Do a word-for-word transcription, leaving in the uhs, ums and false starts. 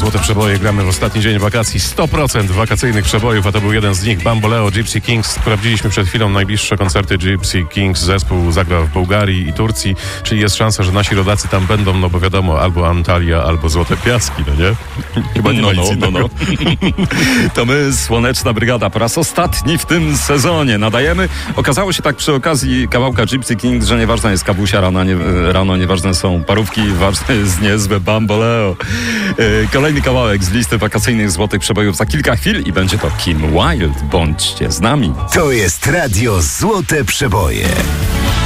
Złote Przeboje. Gramy w ostatni dzień wakacji. sto procent wakacyjnych przebojów, a to był jeden z nich. Bamboleo, Gypsy Kings. Sprawdziliśmy przed chwilą najbliższe koncerty Gypsy Kings. Zespół zagra w Bułgarii i Turcji, czyli jest szansa, że nasi rodacy tam będą, no bo wiadomo, albo Antalya, albo Złote Piaski, no nie? Chyba nie no, ma nic no, no, innego. no. To my, Słoneczna Brygada, po raz ostatni w tym sezonie nadajemy. Okazało się tak przy okazji kawałka Gypsy Kings, że nieważna jest kawusia rano, nie, rano nieważne są parówki, ważne jest niezłe Bamboleo. Kolejny kawałek z listy wakacyjnych Złotych Przebojów za kilka chwil i będzie to Kim Wilde. Bądźcie z nami. To jest Radio Złote Przeboje.